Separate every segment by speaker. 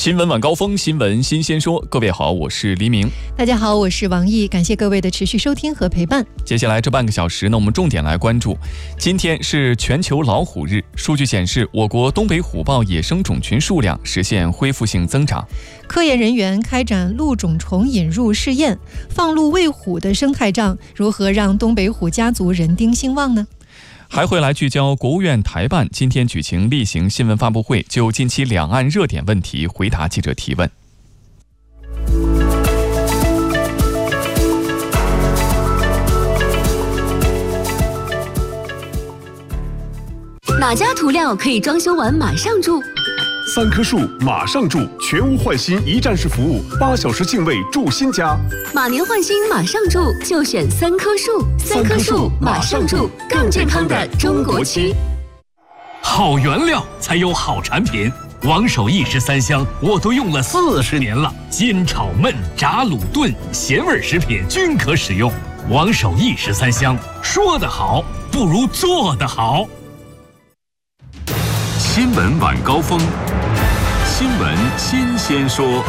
Speaker 1: 新闻晚高峰，新闻新鲜说。各位好，我是黎明。
Speaker 2: 大家好，我是王毅，感谢各位的持续收听和陪伴。
Speaker 1: 接下来这半个小时呢，我们重点来关注，今天是全球老虎日。数据显示，我国东北虎豹野生种群数量实现恢复性增长。
Speaker 2: 科研人员开展陆种虫引入试验，放鹿喂虎的生态账如何让东北虎家族人丁兴旺呢？
Speaker 1: 还会来聚焦国务院台办今天举行例行新闻发布会，就近期两岸热点问题回答记者提问。
Speaker 3: 哪家涂料可以装修完马上住
Speaker 4: ？3棵树马上住，全屋换新一站式服务，8小时净位住新家。
Speaker 3: 马年换新马上住，就选3棵树。3棵树马上住，更健康的中国区。
Speaker 5: 好原料才有好产品，王守义13香我都用了40年了，煎炒焖炸卤炖咸味食品均可使用。王守义13香，说得好不如做得好。
Speaker 4: 新闻晚高峰，新闻新鲜说。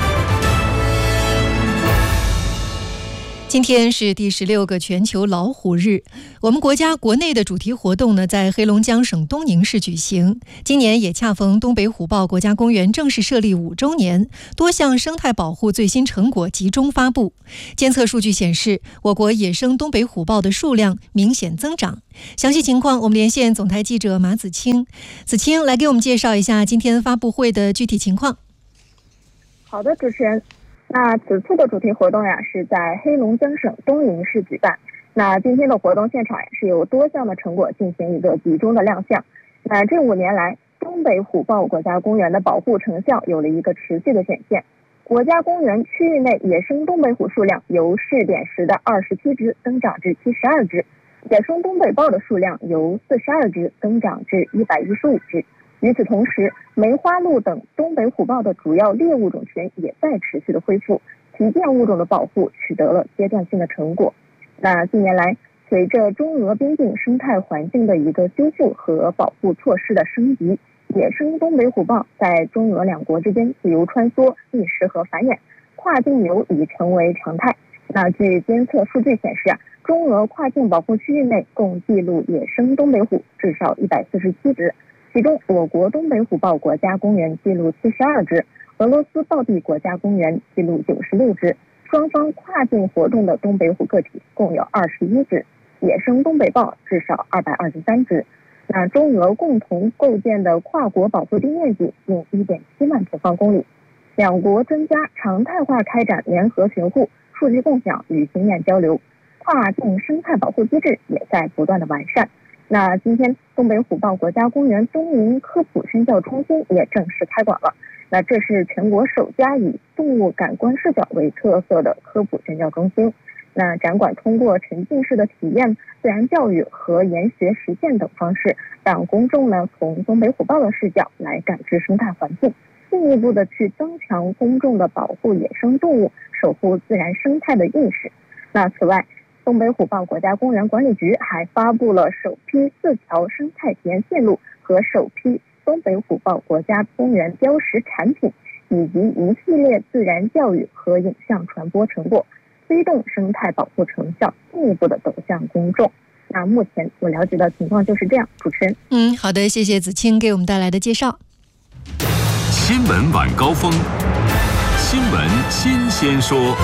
Speaker 2: 今天是第16个全球老虎日，我们国家国内的主题活动呢，在黑龙江省东宁市举行。今年也恰逢东北虎豹国家公园正式设立5周年，多项生态保护最新成果集中发布。监测数据显示，我国野生东北虎豹的数量明显增长。详细情况，我们连线总台记者马子清。子清来给我们介绍一下今天发布会的具体情况。
Speaker 6: 好的，主持人。那此次的主题活动是在黑龙江省东宁市举办。那今天的活动现场是有多项的成果进行一个集中的亮相。那这5年来，东北虎豹国家公园的保护成效有了一个持续的显现。国家公园区域内野生东北虎数量由试点时的27只增长至72只，野生东北豹的数量由42只增长至115只。与此同时，梅花鹿等东北虎豹的主要猎物种群也在持续的恢复，旗舰物种的保护取得了阶段性的成果。那近年来，随着中俄边境生态环境的一个修复和保护措施的升级，野生东北虎豹在中俄两国之间自由穿梭、觅食和繁衍，跨境游已成为常态。那据监测数据显示中俄跨境保护区域内共记录野生东北虎至少147只。其中，我国东北虎豹国家公园记录72只，俄罗斯豹地国家公园记录96只。双方跨境活动的东北虎个体共有21只，野生东北豹至少223只。那中俄共同构建的跨国保护地面积近1.7万平方公里。两国专家常态化开展联合巡护、数据共享与经验交流，跨境生态保护机制也在不断的完善。那今天，东北虎豹国家公园东宁科普宣教中心也正式开馆了。那这是全国首家以动物感官视角为特色的科普宣教中心。那展馆通过沉浸式的体验、自然教育和研学实践等方式，让公众从东北虎豹的视角来感知生态环境，进一步的去增强公众的保护野生动物、守护自然生态的意识。那此外，东北虎豹国家公园管理局还发布了首批4条生态体验线路和首批东北虎豹国家公园标识产品，以及一系列自然教育和影像传播成果，推动生态保护成效进一步的走向公众。那目前我了解的情况就是这样，主持人。
Speaker 2: 好的，谢谢子清给我们带来的介绍。
Speaker 4: 新闻晚高峰，新闻新鲜说。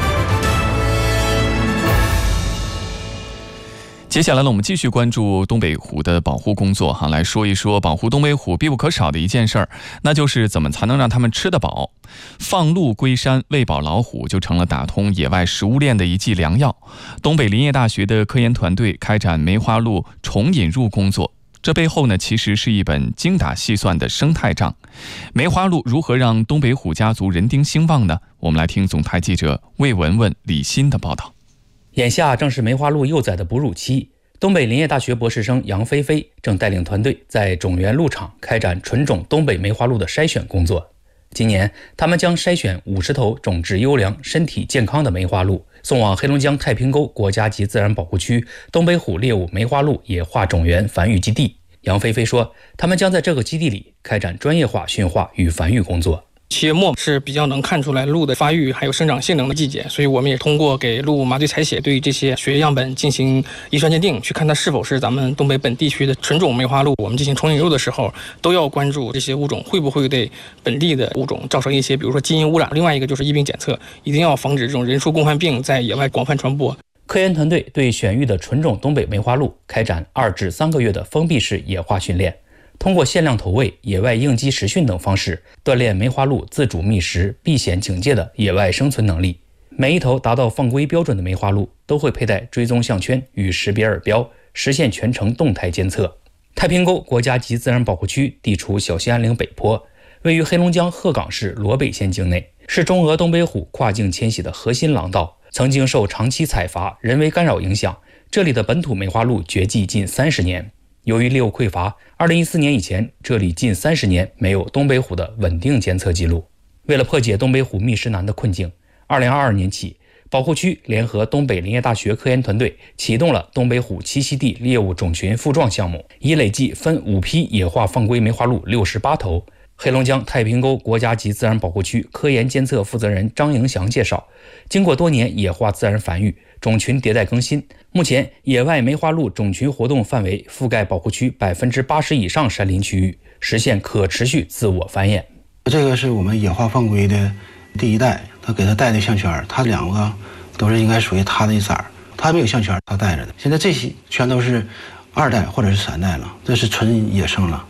Speaker 1: 接下来呢，我们继续关注东北虎的保护工作来说一说保护东北虎必不可少的一件事儿，那就是怎么才能让它们吃得饱。放鹿归山，喂饱老虎就成了打通野外食物链的一剂良药。东北林业大学的科研团队开展梅花鹿虫引入工作，这背后呢，其实是一本精打细算的生态账。梅花鹿如何让东北虎家族人丁兴旺呢？我们来听总台记者魏文文、李欣的报道。
Speaker 7: 眼下正是梅花鹿幼崽的哺乳期，东北林业大学博士生杨菲菲正带领团队在种源鹿场开展纯种东北梅花鹿的筛选工作。今年，他们将筛选50头种质优良、身体健康的梅花鹿，送往黑龙江太平沟国家级自然保护区东北虎猎物梅花鹿野化种源繁育基地。杨菲菲说，他们将在这个基地里开展专业化驯化与繁育工作。
Speaker 8: 7月末是比较能看出来鹿的发育还有生长性能的季节，所以我们也通过给鹿麻醉采血，对这些血液样本进行遗传鉴定，去看它是否是咱们东北本地区的纯种梅花鹿。我们进行重引入的时候，都要关注这些物种会不会对本地的物种造成一些，比如说基因污染。另外一个就是疫病检测，一定要防止这种人畜共患病在野外广泛传播。
Speaker 7: 科研团队对选育的纯种东北梅花鹿开展2至3个月的封闭式野化训练，通过限量投喂、野外应激实训等方式，锻炼梅花鹿自主觅食、避险警戒的野外生存能力。每一头达到放归标准的梅花鹿都会佩戴追踪项圈与识别耳标，实现全程动态监测。太平沟国家级自然保护区地处小兴安岭北坡，位于黑龙江鹤岗市罗北县境内，是中俄东北虎跨境迁徙的核心廊道。曾经受长期采伐、人为干扰影响，这里的本土梅花鹿绝迹近30年。由于猎物匮乏，2014年以前，这里近30年没有东北虎的稳定监测记录。为了破解东北虎觅食难的困境，2022年起，保护区联合东北林业大学科研团队启动了东北虎栖息地猎物种群复壮项目，已累计分5批野化放归梅花鹿68头。黑龙江太平沟国家级自然保护区科研监测负责人张迎祥介绍，经过多年野化自然繁育，种群迭代更新，目前野外梅花鹿种群活动范围覆盖保护区80%以上山林区域，实现可持续自我繁衍。
Speaker 9: 这个是我们野化放归的第一代，他给他戴的项圈，他2个都是应该属于他的一色儿，他没有项圈，他戴着的。现在这些全都是2代或者是3代了，这是纯野生了。